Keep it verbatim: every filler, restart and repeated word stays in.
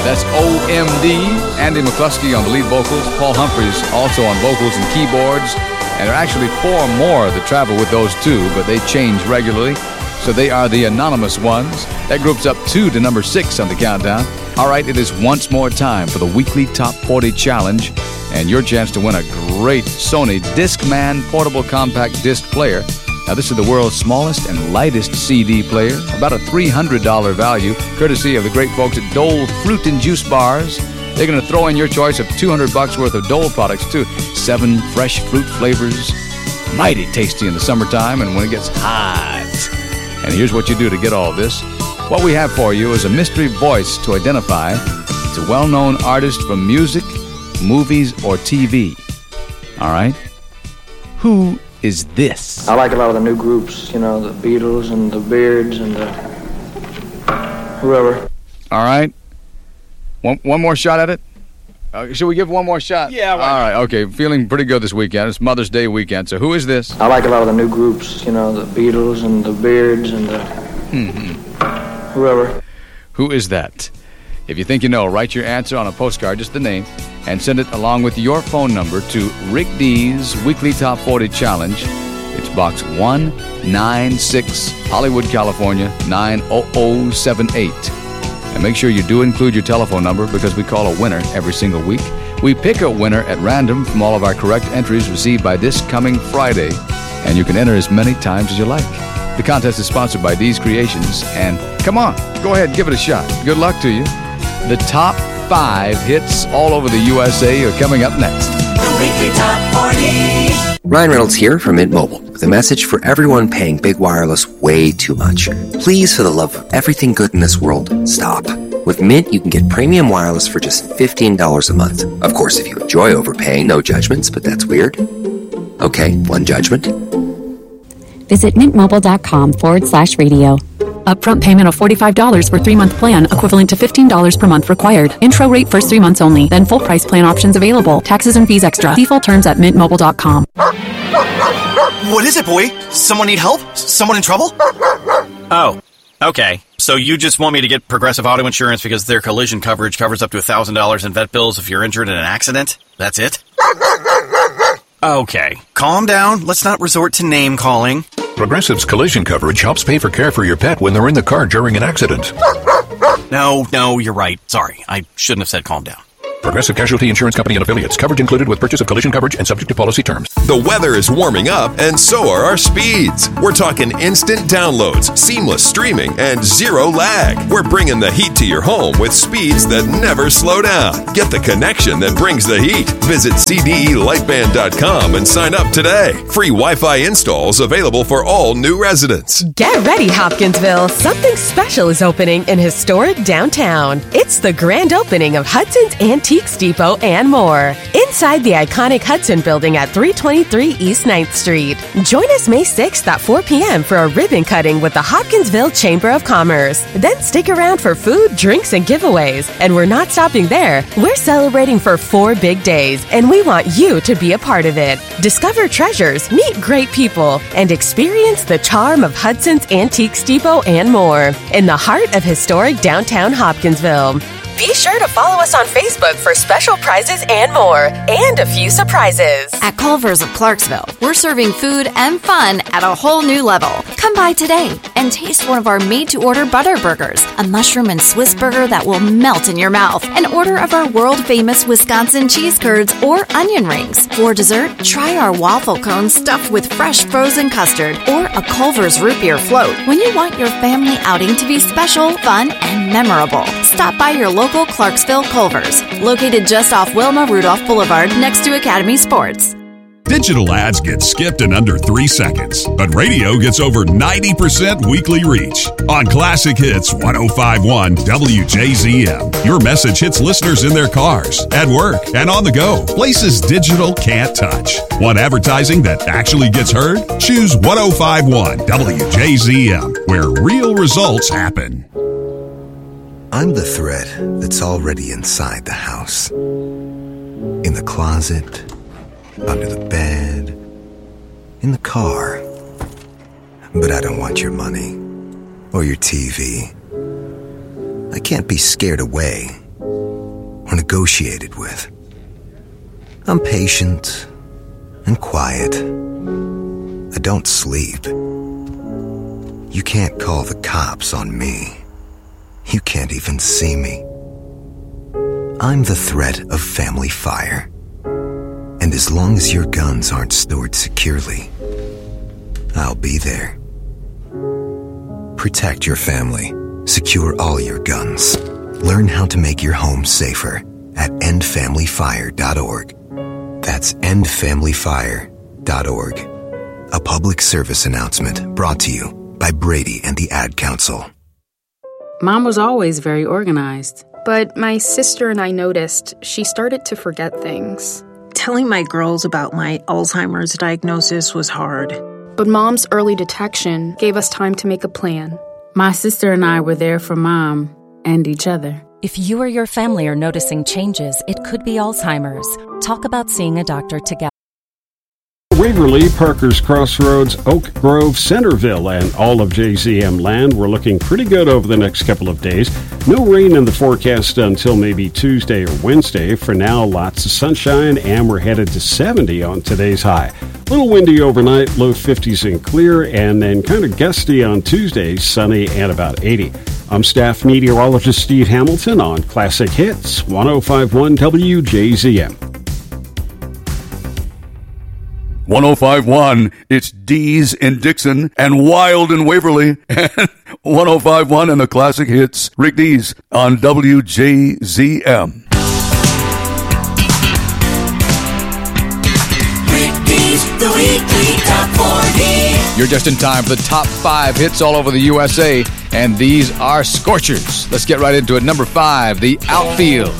That's O M D. Andy McCluskey on the lead vocals. Paul Humphreys also on vocals and keyboards. And there are actually four more that travel with those two, but they change regularly. So they are the anonymous ones. That group's up two to number six on the countdown. All right, it is once more time for the weekly Top forty Challenge and your chance to win a great Sony Discman portable compact disc player. Now, this is the world's smallest and lightest C D player, about a three hundred dollars value, courtesy of the great folks at Dole Fruit and Juice Bars. They're going to throw in your choice of two hundred bucks worth of Dole products, too. Seven fresh fruit flavors, mighty tasty in the summertime and when it gets hot. And here's what you do to get all this. What we have for you is a mystery voice to identify. It's a well-known artist from music, movies, or T V. All right? Who is this? I like a lot of the new groups, you know, the Beatles and the Beards and the whoever. All right. One, one more shot at it? Uh, should we give one more shot? Yeah. All right. Okay. Feeling pretty good this weekend. It's Mother's Day weekend. So who is this? I like a lot of the new groups, you know, the Beatles and the Beards and the Mm-hmm. whoever. Who is that? If you think you know, write your answer on a postcard, just the name, and send it along with your phone number to Rick D's Weekly Top forty Challenge. It's box one nine six, Hollywood, California, nine oh oh seven eight. And make sure you do include your telephone number because we call a winner every single week. We pick a winner at random from all of our correct entries received by this coming Friday, and you can enter as many times as you like. The contest is sponsored by D's Creations, and come on, go ahead, give it a shot. Good luck to you. The top five hits all over the U S A are coming up next. The Weekly Top forty. Ryan Reynolds here from Mint Mobile with a message for everyone paying big wireless way too much. Please, for the love of everything good in this world, stop. With Mint, you can get premium wireless for just fifteen dollars a month. Of course, if you enjoy overpaying, no judgments, but that's weird. Okay, one judgment. Visit mintmobile.com forward slash radio. Upfront payment of forty-five dollars for three-month plan, equivalent to fifteen dollars per month required. Intro rate first three months only, then full price plan options available. Taxes and fees extra. See full terms at mint mobile dot com. What is it, boy? Someone need help? Someone in trouble? Oh, okay. So you just want me to get Progressive Auto Insurance because their collision coverage covers up to one thousand dollars in vet bills if you're injured in an accident? That's it? Okay. Calm down. Let's not resort to name calling. Progressive's collision coverage helps pay for care for your pet when they're in the car during an accident. No, no, you're right. Sorry. I shouldn't have said calm down. Progressive Casualty Insurance Company and Affiliates. Coverage included with purchase of collision coverage and subject to policy terms. The weather is warming up, and so are our speeds. We're talking instant downloads, seamless streaming, and zero lag. We're bringing the heat to your home with speeds that never slow down. Get the connection that brings the heat. Visit C D E lightband dot com and sign up today. Free Wi-Fi installs available for all new residents. Get ready, Hopkinsville. Something special is opening in historic downtown. It's the grand opening of Hudson's Antiques Depot and more. Inside the iconic Hudson building at three twenty-three East ninth Street. Join us May sixth at four p.m. for a ribbon cutting with the Hopkinsville Chamber of Commerce. Then stick around for food, drinks, and giveaways. And we're not stopping there. We're celebrating for four big days, and we want you to be a part of it. Discover treasures, meet great people, and experience the charm of Hudson's Antiques Depot and more in the heart of historic downtown Hopkinsville. Be sure to follow us on Facebook for special prizes and more, and a few surprises. At Culver's of Clarksville, we're serving food and fun at a whole new level. Come by today and taste one of our made-to-order butter burgers, a mushroom and Swiss burger that will melt in your mouth, an order of our world-famous Wisconsin cheese curds or onion rings. For dessert, try our waffle cones stuffed with fresh frozen custard or a Culver's root beer float. When you want your family outing to be special, fun, and memorable, stop by your local Local Clarksville Culver's, located just off Wilma Rudolph Boulevard next to Academy Sports. Digital ads get skipped in under three seconds, but radio gets over ninety percent weekly reach. On Classic Hits one oh five point one W J Z M, your message hits listeners in their cars, at work, and on the go. Places digital can't touch. Want advertising that actually gets heard? Choose one oh five point one W J Z M, where real results happen. I'm the thread that's already inside the house. In the closet, under the bed, in the car. But I don't want your money or your T V. I can't be scared away or negotiated with. I'm patient and quiet. I don't sleep. You can't call the cops on me. You can't even see me. I'm the threat of family fire. And as long as your guns aren't stored securely, I'll be there. Protect your family. Secure all your guns. Learn how to make your home safer at end family fire dot org. That's end family fire dot org. A public service announcement brought to you by Brady and the Ad Council. Mom was always very organized. But my sister and I noticed she started to forget things. Telling my girls about my Alzheimer's diagnosis was hard. But Mom's early detection gave us time to make a plan. My sister and I were there for Mom and each other. If you or your family are noticing changes, it could be Alzheimer's. Talk about seeing a doctor together. Waverly, Parker's Crossroads, Oak Grove, Centerville, and all of J Z M land, we're looking pretty good over the next couple of days. No rain in the forecast until maybe Tuesday or Wednesday. For now, lots of sunshine, and we're headed to seventy on today's high. A little windy overnight, low fifties and clear, and then kind of gusty on Tuesday, sunny and about eighty. I'm staff meteorologist Steve Hamilton on Classic Hits, one oh five point one W J Z M. one oh five point one, it's D's in Dixon and Wild in Waverly. And one oh five point one and the Classic Hits, Rick Dees on W J Z M. Rick Dees, the weekly top forty. You're just in time for the top five hits all over the U S A, and these are scorchers. Let's get right into it. Number five, The Outfield.